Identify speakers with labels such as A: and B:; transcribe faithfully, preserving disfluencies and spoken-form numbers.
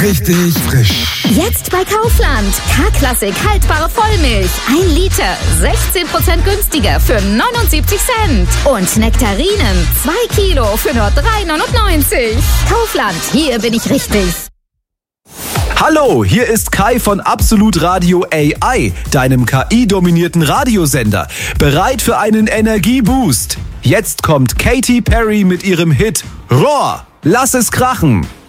A: Richtig frisch.
B: Jetzt bei Kaufland. K-Klassik haltbare Vollmilch. Ein Liter. sechzehn Prozent günstiger für neunundsiebzig Cent. Und Nektarinen. zwei Kilo für nur drei neunundneunzig. Kaufland. Hier bin ich richtig.
C: Hallo, hier ist Kai von Absolut Radio A I, deinem K I-dominierten Radiosender. Bereit für einen Energieboost? Jetzt kommt Katy Perry mit ihrem Hit Roar. Lass es krachen.